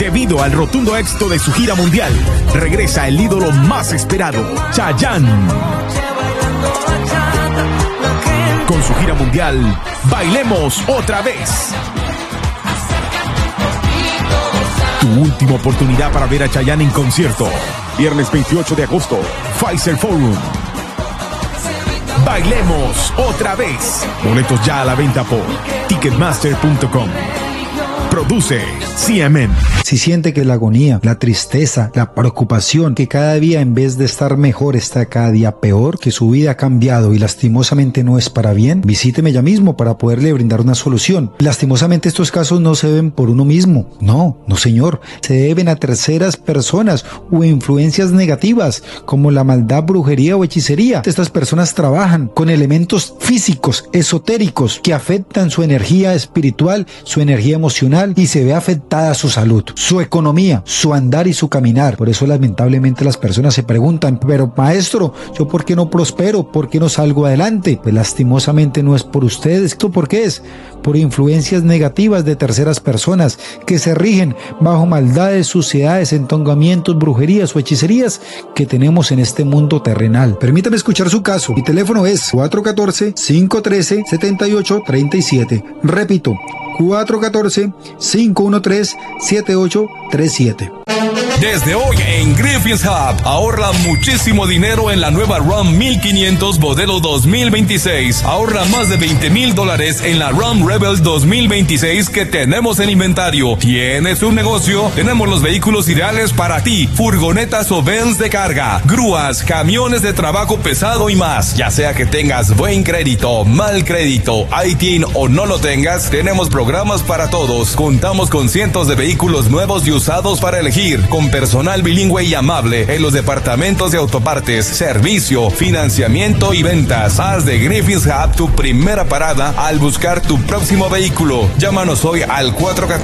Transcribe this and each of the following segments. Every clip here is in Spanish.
Debido al rotundo éxito de su gira mundial, regresa el ídolo más esperado, Chayanne. Con su gira mundial, Bailemos Otra Vez. Tu última oportunidad para ver a Chayanne en concierto. Viernes 28 de agosto, Pfizer Forum. Bailemos Otra Vez. Boletos ya a la venta por Ticketmaster.com. Produce CMN. Si siente que la agonía, la tristeza, la preocupación, que cada día en vez de estar mejor está cada día peor, que su vida ha cambiado y lastimosamente no es para bien, visíteme ya mismo para poderle brindar una solución. Lastimosamente estos casos no se deben por uno mismo. No señor. Se deben a terceras personas o influencias negativas como la maldad, brujería o hechicería. Estas personas trabajan con elementos físicos, esotéricos, que afectan su energía espiritual, su energía emocional, y se ve afectada su salud, su economía, su andar y su caminar. Por eso lamentablemente las personas se preguntan, pero maestro, ¿yo por qué no prospero? ¿Por qué no salgo adelante? Pues lastimosamente no es por ustedes. ¿Esto por qué es? Por influencias negativas de terceras personas que se rigen bajo maldades, suciedades, entongamientos, brujerías o hechicerías que tenemos en este mundo terrenal. Permítame escuchar su caso. Mi teléfono es 414-513-7837. Repito, 414-513-7837. Desde hoy en Griffin's Hub, ahorra muchísimo dinero en la nueva Ram 1500 modelo 2026. Ahorra más de $20,000 en la Ram Rebel 2026 que tenemos en inventario. ¿Tienes un negocio? Tenemos los vehículos ideales para ti. Furgonetas o vans de carga, grúas, camiones de trabajo pesado y más. Ya sea que tengas buen crédito, mal crédito, ITIN o no lo tengas, tenemos programas para todos. Contamos con cientos de vehículos nuevos y usados para elegir, con personal bilingüe y amable en los departamentos de autopartes, servicio, financiamiento y ventas. Haz de Griffin's Hub tu primera parada al buscar tu próximo vehículo. Llámanos hoy al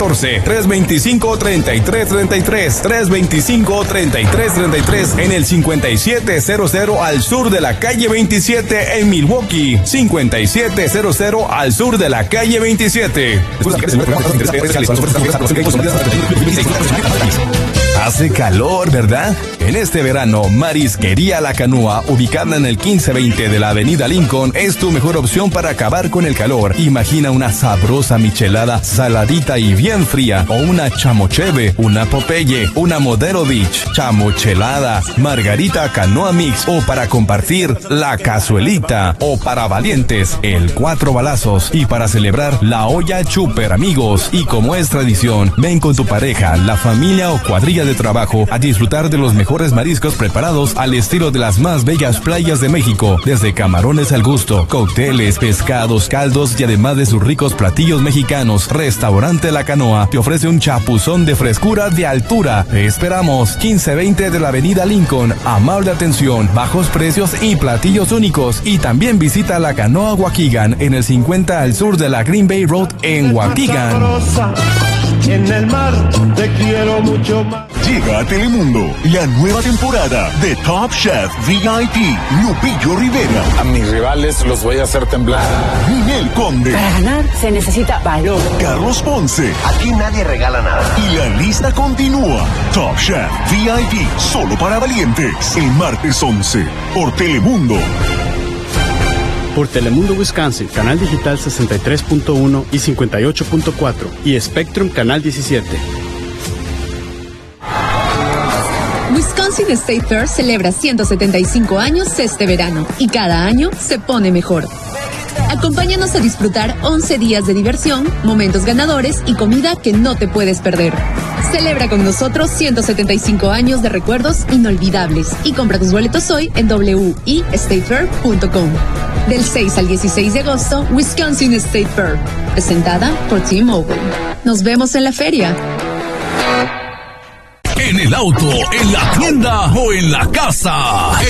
414-325-3333, 325-3333 en el 5700 al sur de la calle 27 en Milwaukee. 5700 al sur de la calle 27. Hace calor, ¿verdad? En este verano, Marisquería La Canoa, ubicada en el 1520 de la avenida Lincoln, es tu mejor opción para acabar con el calor. Imagina una sabrosa michelada, saladita y bien fría, o una chamocheve, una Popeye, una Modelo Beach, chamochelada, margarita Canoa Mix, o para compartir, la cazuelita, o para valientes, el 4 balazos, y para celebrar, la olla Chuper, amigos. Y como es tradición, ven con tu pareja, la familia o cuadrilla de trabajo a disfrutar de los mejores mariscos preparados al estilo de las más bellas playas de México, desde camarones al gusto, cócteles, pescados, caldos y además de sus ricos platillos mexicanos. Restaurante La Canoa te ofrece un chapuzón de frescura de altura. Te esperamos 1520 de la avenida Lincoln. Amable atención, bajos precios y platillos únicos. Y también visita La Canoa Waukegan en el 50 al sur de la Green Bay Road en Waukegan. En el mar te quiero mucho más. Llega a Telemundo la nueva temporada de Top Chef VIP. Lupillo Rivera. A mis rivales los voy a hacer temblar. Ninel Conde. Para ganar se necesita valor. Carlos Ponce. Aquí nadie regala nada. Y la lista continúa. Top Chef VIP, solo para valientes. El martes 11 por Telemundo. Por Telemundo Wisconsin, canal digital 63.1 y 58.4 y Spectrum canal 17. Wisconsin State Fair celebra 175 años este verano y cada año se pone mejor. Acompáñanos a disfrutar 11 días de diversión, momentos ganadores y comida que no te puedes perder. Celebra con nosotros 175 años de recuerdos inolvidables y compra tus boletos hoy en wistatefair.com. Del 6 al 16 de agosto, Wisconsin State Fair, presentada por T-Mobile. Nos vemos en la feria. En el auto, en la tienda o en la casa.